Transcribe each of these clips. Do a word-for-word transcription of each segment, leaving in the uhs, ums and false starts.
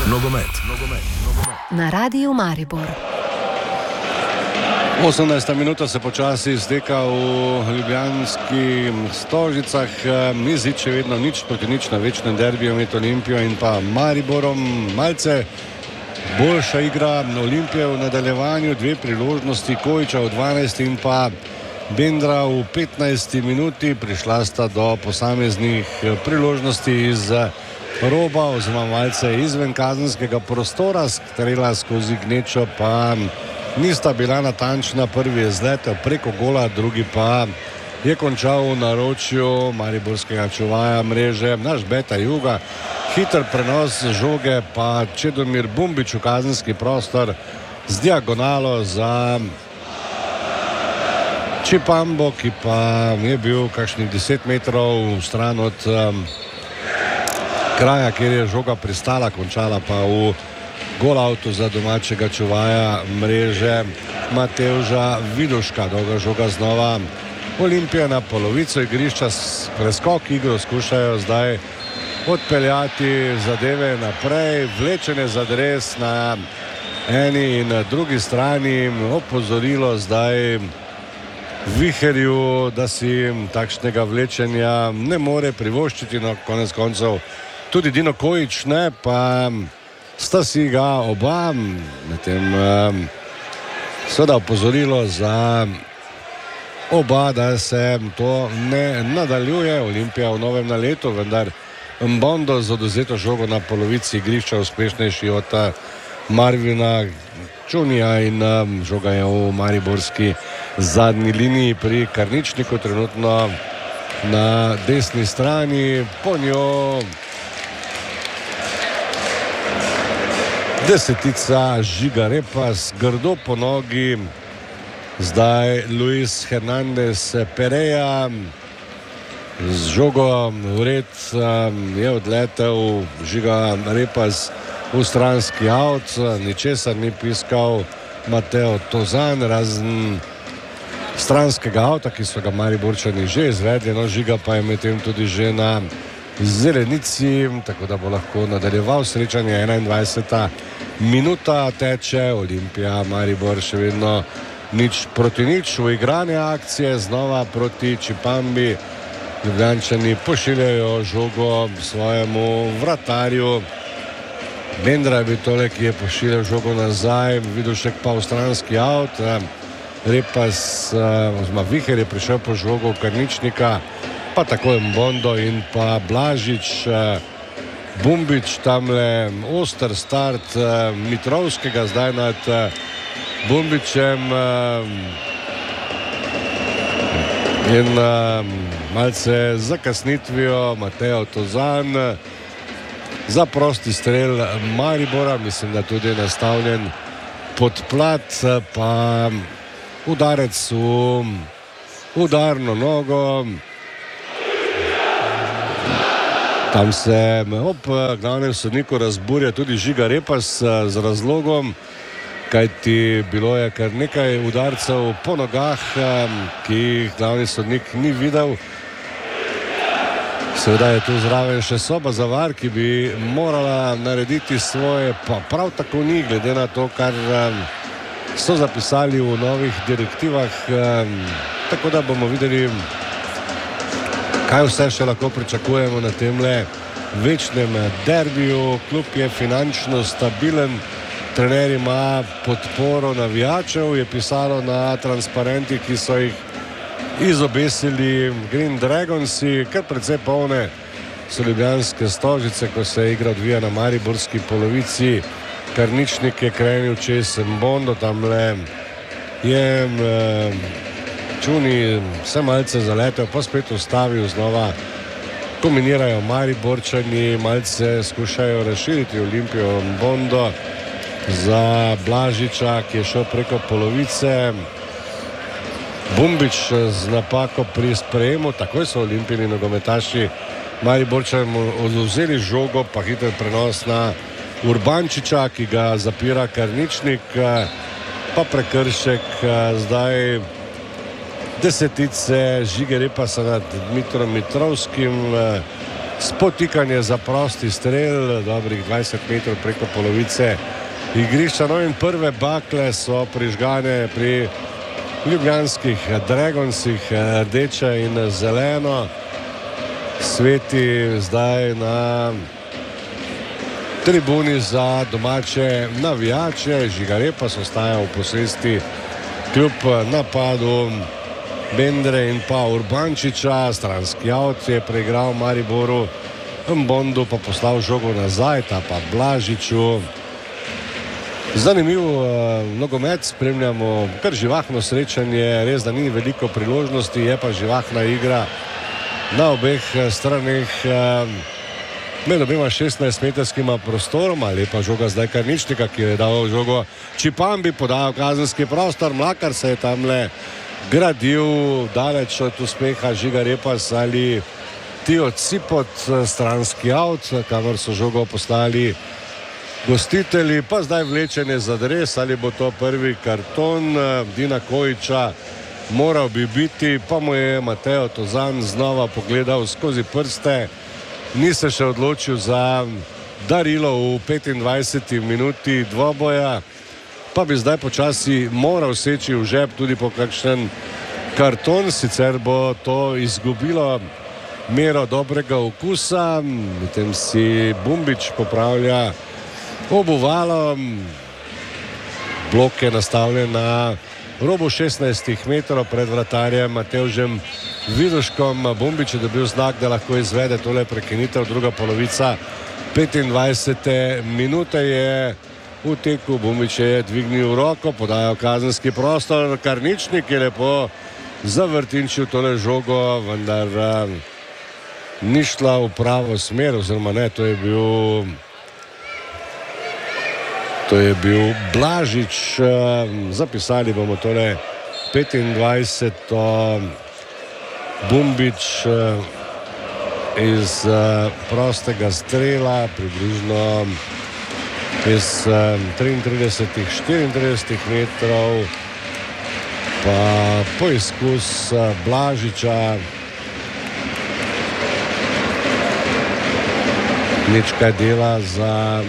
Nogomet, nogomet, nogomet. Na Radiu Maribor. osemnajsta minuta se počasi izteka v ljubljanskih Stožicah. Izid še vedno nič proti nič na večnem derbiju med Olimpijo in pa Mariborom. Malce boljša igra Olimpije v nadaljevanju, dve priložnosti, Kojiča v dvanajsti in pa Bendra v petnajsti minuti. Prišla sta do posameznih priložnosti iz roba oziroma malce izven kazenskega prostora, strela skozi gnečo pa nista bila natančna. Prvi je zletel preko gola, drugi pa je končal v naročju mariborskega čuvaja mreže. Naš Beta Juga, hiter prenos žoge pa Čedomir Bumbič v kazenski prostor z diagonalo za Čipambo, ki pa je bil kakšnih deset metrov stran od um, kraja, kjer je žoga pristala, končala pa v golavtu za domačega čuvaja mreže Matevža Viduška. Dolga žoga znova Olimpija na polovico igrišča, preskok igro skušajo zdaj odpeljati zadeve naprej, vlečene za dres na eni in drugi strani. Opozorilo zdaj Viherju, da si takšnega vlečenja ne more privoščiti, no konec koncev tudi Dino Kojič ne, pa sta si ga oba, medtem seveda opozorilo za oba, da se to ne nadaljuje. Olimpija v novem naletu, vendar Mbondo z oduzeto žogo na polovici igrišča uspešnejši od Marvina Čunija in žoga je v mariborski zadnji liniji pri Karničniku, trenutno na desni strani. Po njo desetica Žiga Repas, grdo po nogi. Zdaj Luis Hernandez Pereja z žogo vred je odletel Žiga Repas v stranski avt, ničesar ni piskal Mateo Tozan, razen stranskega avta, ki so ga Mariborčani že izvedli, no Žiga pa je medtem tudi že na zelenici, tako da bo lahko nadaljeval srečanje. enaindvajseta minuta teče, Olimpija Maribor še vedno nič proti nič, v igrane akcije znova proti Čipambi. Ljubljančani pošiljajo žogo svojemu vratarju. Bendra je bil tole, ki je pošiljal žogo nazaj, Vidušek pa v stranski avt. Repas, oziroma Viher je prišel po žogo Karničnika, pa tako je Mbondo in pa Blažič. Bumbič, tamle oster start Mitrovskega zdaj nad Bumbičem in malce zakasnitvijo Mateo Tozan za prosti strel Maribora, mislim, da tudi nastavljen podplat, pa udarec v udarno nogo. Tam se ob glavnem sodniku razburja tudi Žiga Repas z razlogom, kajti bilo je kar nekaj udarcev po nogah, ki jih glavni sodnik ni videl. Seveda je tu zraven še soba za var, ki bi morala narediti svoje, pa prav tako ni, glede na to, kar so zapisali v novih direktivah. Tako da bomo videli, kaj vse še lahko pričakujemo na temle večnem derbiju. Klub je finančno stabilen, trener ima podporo navijačev, je pisalo na transparentih, ki so jih izobesili Green Dragonsi. Kar precej polne so ljubljanske Stožice, ko se igra odvija na mariborski polovici. Karničnik je krenil čez Mbondo, tamle je Čuni se malce zaletel, pa spet ustavil, znova kombinirajo Mariborčani, malce skušajo razširiti Olimpijo. Mbondo za Blažiča, ki je šel preko polovice. Bumbič z napako pri sprejemu, takoj so Olimpijini nogometaši Mariborčani odvzeli žogo, pa hiter prenos na Urbančiča, ki ga zapira Karničnik, pa prekršek zdaj desetice Žige Repasa nad Dmitrom Mitrovskim. spotikanje za prosti strel, dobrih dvajset metrov preko polovice igrišča. No in prve bakle so prižgane pri ljubljanskih Dragonsih, rdeče in zeleno. Sveti zdaj na tribuni za domače navijače. Žiga Repas ostaja v posesti kljub napadu Bendre in pa Urbančiča. Stranski avt je preigral Mariboru, Mbondu pa poslal žogo nazaj, ta pa Blažiču. Zanimiv uh, nogomet, spremljamo kar živahno srečanje, res da ni veliko priložnosti, je pa živahna igra na obeh straneh. Uh, med obema šestnajstmetrskima prostoroma, lepa žoga zdaj Karničnika, ki je dal žogo Čipambi, podajal kazenski prostor, Mlakar se je tamle gradil, daleč od uspeha Žiga Repas ali Tijo Cipot, stranski avt, kamor so žogo poslali gostitelji, pa zdaj vlečenje za dres, ali bo to prvi karton Dina Kojiča, moral bi biti, pa mu je Mateo Tozan znova pogledal skozi prste, ni se še odločil za darilo v petindvajseti minuti dvoboja, pa bi zdaj počasi moral seči v žep tudi po kakšen karton, sicer bo to izgubilo mero dobrega okusa. Medtem si Bumbič popravlja obuvalo, blok je nastavljen na robu šestnajstih metrov pred vratarjem Matevžem Viduškom. Bumbič je dobil znak, da lahko izvede tole prekinitev. Druga polovica petindvajsete minute je v teku. Bumbič je dvignil roko, podajal kazenski prostor, Karničnik je lepo zavrtinčil tole žogo, vendar uh, ni šla v pravo smer, oziroma ne, to je bil To je bil Blažič, zapisali bomo tole petindvajseto Bumbič iz prostega strela, približno iz triintridesetih štiriintridesetih metrov, pa poizkus Blažiča, nič kaj dela za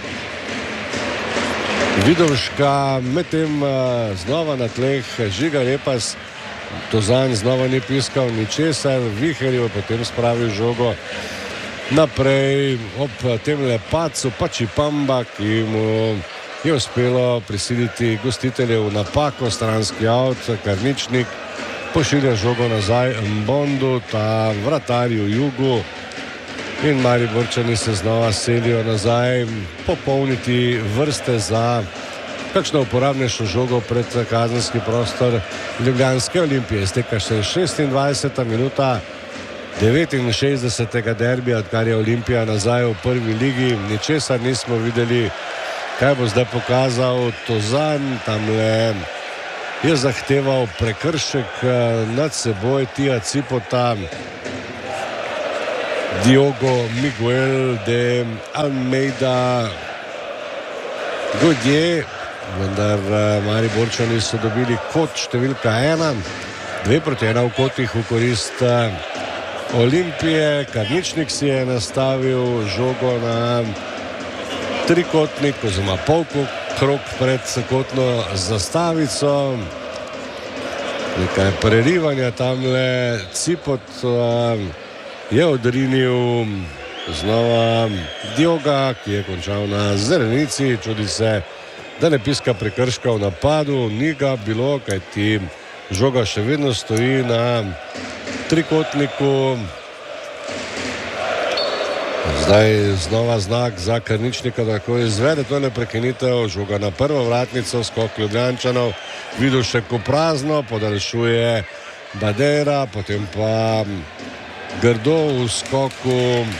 Vidovška, medtem znova na tleh Žiga Repas, Tozan znova ni piskal ničesar, Viher je potem spravil žogo naprej ob tem lepacu, pa Čipamba, ki mu je uspelo prisiliti gostitelje v napako, stranski avt, Karničnik pošilja žogo nazaj Mbondu, ta vratarji v jugu, in Mariborčani se znova selijo nazaj popolniti vrste za kakšno uporabnejšo žogo pred kazenski prostor Ljubljanske Olimpije. Steka še šestindvajseta minuta devetinšestdesetega derbija, odkar je Olimpija nazaj v prvi ligi. Ničesar nismo videli, kaj bo zdaj pokazal Tozan. Tamle je zahteval prekršek nad seboj Tija Cipota, Diogo Miguel de Almeida Godje, vendar Mariborčani so dobili kot številka ena, dve proti ena v kotih v korist Olimpije. Karničnik si je nastavil žogo na trikotnik oziroma polkrog pred kotno zastavico, nekaj prerivanja tamle. Cipot je odrinil znova Dioga, ki je končal na zelenici. Čudi se, da ne piska prekrška v napadu, ni ga bilo, kajti žoga še vedno stoji na trikotniku. Zdaj znova znak za Karničnika, da lahko izvede tole prekinitev, žoga na prvo vratnico, skok Ljubljančanov, Vidušek v prazno, podaljšuje Badera, potem pa grdo v skoku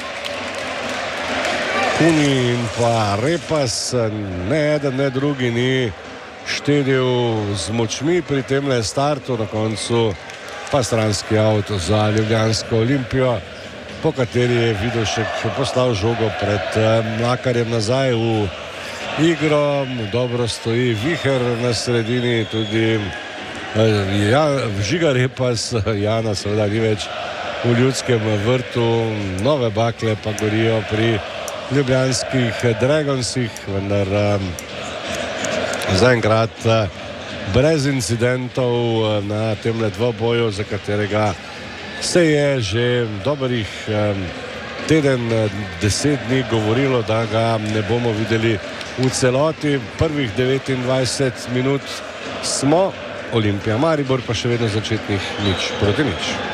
Kuni in pa Repas. Ne eden, ne drugi ni štedil z močmi pri temle startu, na koncu pa stranski avto za Ljubljansko Olimpijo, po kateri je Vidušek poslal žogo pred Mlakarjem nazaj v igro. Dobro stoji Viher na sredini, tudi ja, Žiga Repas, Jana seveda ni več v Ljudskem vrtu, nove bakle pa gorijo pri ljubljanskih Dragonsih, vendar um, zaenkrat uh, brez incidentov uh, na tem dvoboju, za katerega se je že dobrih um, teden, deset dni govorilo, da ga ne bomo videli v celoti. Prvih devetindvajset minut smo, Olimpija Maribor pa še vedno začetnih nič proti nič.